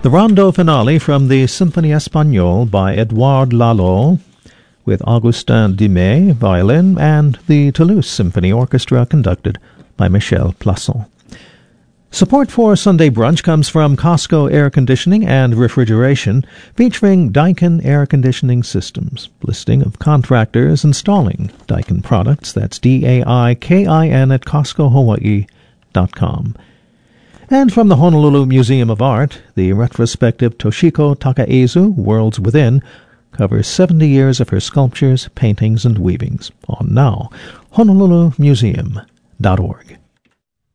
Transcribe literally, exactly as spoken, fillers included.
The Rondo Finale from the Symphonie Espagnole by Edouard Lalo, with Augustin Dumay, violin, and the Toulouse Symphony Orchestra, conducted by Michel Plasson. Support for Sunday Brunch comes from Costco Air Conditioning and Refrigeration, featuring Daikin Air Conditioning Systems. Listing of contractors installing Daikin products. That's D A I K I N at Costco Hawaii dot com. And from the Honolulu Museum of Art, the retrospective Toshiko Takaezu, Worlds Within, covers seventy years of her sculptures, paintings, and weavings. On now, honolulu museum dot org.